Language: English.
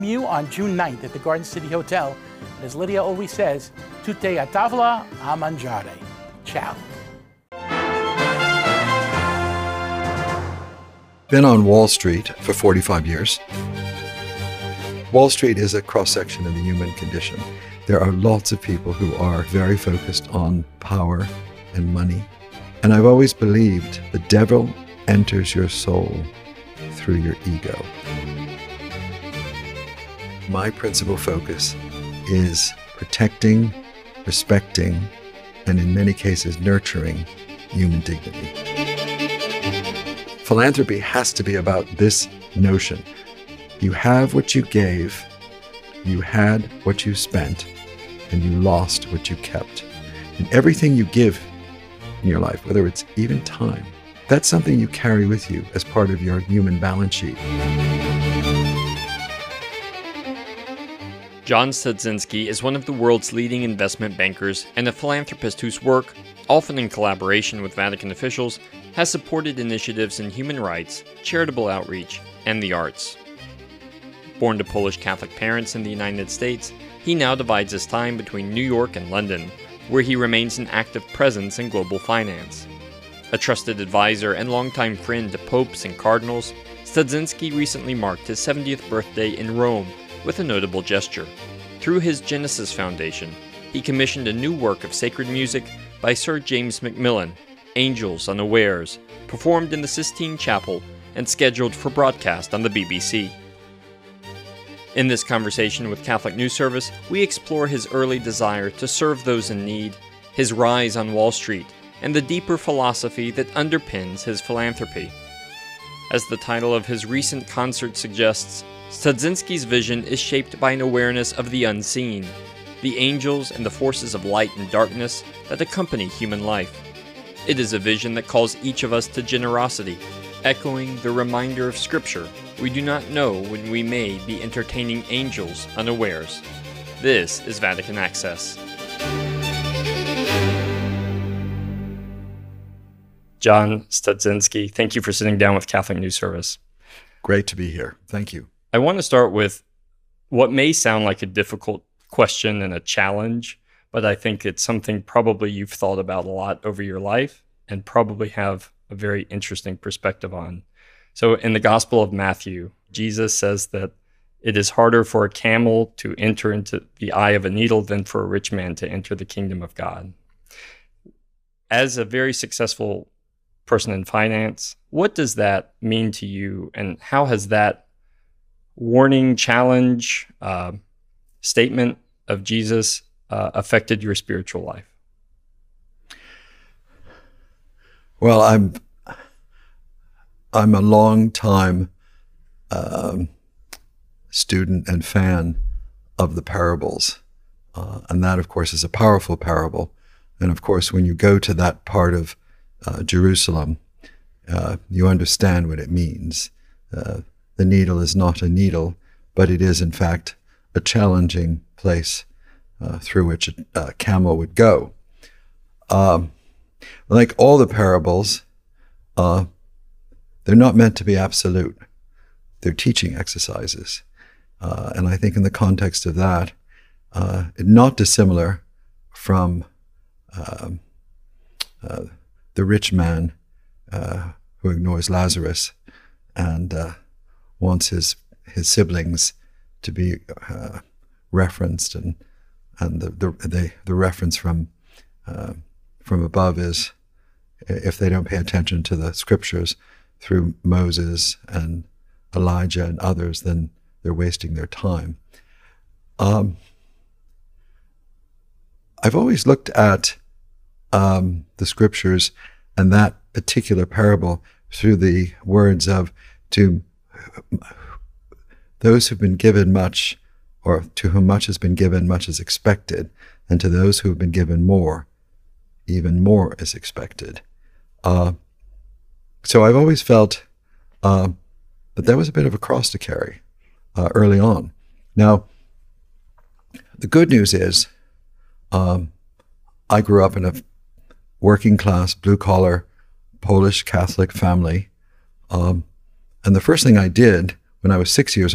You on June 9th at the Garden City Hotel. And as Lydia always says, tutte a tavola a mangiare. Ciao. Been on Wall Street for 45 years. Wall Street is a cross-section of the human condition. There are lots of people who are very focused on power and money. And I've always believed the devil enters your soul through your ego. My principal focus is protecting, respecting, and in many cases nurturing human dignity. Philanthropy has to be about this notion. You have what you gave, you had what you spent, and you lost what you kept. And everything you give in your life, whether it's even time, that's something you carry with you as part of your human balance sheet. John Studzinski is one of the world's leading investment bankers and a philanthropist whose work, often in collaboration with Vatican officials, has supported initiatives in human rights, charitable outreach, and the arts. Born to Polish Catholic parents in the United States, he now divides his time between New York and London, where he remains an active presence in global finance. A trusted advisor and longtime friend to popes and cardinals, Studzinski recently marked his 70th birthday in Rome with a notable gesture. Through his Genesis Foundation, he commissioned a new work of sacred music by Sir James Macmillan, Angels Unawares, performed in the Sistine Chapel and scheduled for broadcast on the BBC. In this conversation with Catholic News Service, we explore his early desire to serve those in need, his rise on Wall Street, and the deeper philosophy that underpins his philanthropy. As the title of his recent concert suggests, Studzinski's vision is shaped by an awareness of the unseen, the angels and the forces of light and darkness that accompany human life. It is a vision that calls each of us to generosity, echoing the reminder of Scripture, we do not know when we may be entertaining angels unawares. This is Vatican Access. John Studzinski, thank you for sitting down with Catholic News Service. Great to be here. Thank you. I want to start with what may sound like a difficult question and a challenge, but I think it's something probably you've thought about a lot over your life and probably have a very interesting perspective on. So in the Gospel of Matthew, Jesus says that it is harder for a camel to enter into the eye of a needle than for a rich man to enter the kingdom of God. As a very successful person in finance, what does that mean to you, and how has that warning, challenge, statement of Jesus affected your spiritual life? Well, I'm a long time student and fan of the parables, and that, of course, is a powerful parable. And of course, when you go to that part of Jerusalem, you understand what it means. The needle is not a needle, but it is, in fact, a challenging place through which a camel would go. Like all the parables, they're not meant to be absolute. They're teaching exercises. And I think in the context of that, not dissimilar from the rich man who ignores Lazarus and wants his siblings to be referenced, and the reference from above is, if they don't pay attention to the scriptures through Moses and Elijah and others, then they're wasting their time. I've always looked at the scriptures and that particular parable through the words of, to those who've been given much, or to whom much has been given, much is expected, and to those who have been given more, even more is expected. So I've always felt that that was a bit of a cross to carry early on. Now, the good news is I grew up in a working class, blue collar, Polish Catholic family. And the first thing I did when I was 6 years